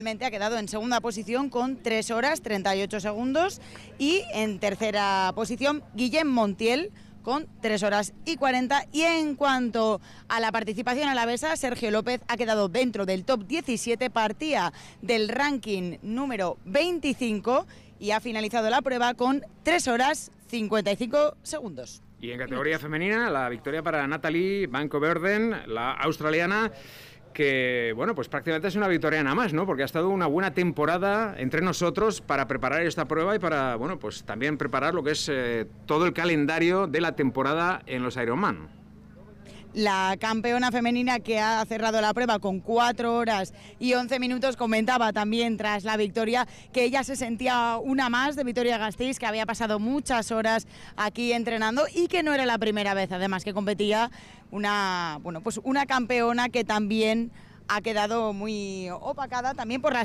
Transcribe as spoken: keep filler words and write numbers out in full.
Ha quedado en segunda posición con tres horas treinta y ocho segundos y en tercera posición Guillem Montiel con tres horas y cuarenta. Y en cuanto a la participación alavesa, Sergio López ha quedado dentro del top diecisiete, partía del ranking número veinticinco y ha finalizado la prueba con tres horas cincuenta y cinco segundos. Y en categoría femenina, la victoria para Natalie Van Coverden, la australiana, que, bueno, pues prácticamente es una victoriana más, ¿no? Porque ha estado una buena temporada entre nosotros para preparar esta prueba y para, bueno, pues también preparar lo que es eh, todo el calendario de la temporada en los Ironman. La campeona femenina, que ha cerrado la prueba con cuatro horas y once minutos, comentaba también tras la victoria que ella se sentía una más de Vitoria-Gasteiz, que había pasado muchas horas aquí entrenando y que no era la primera vez, además, que competía una, bueno, pues una campeona que también ha quedado muy opacada también por las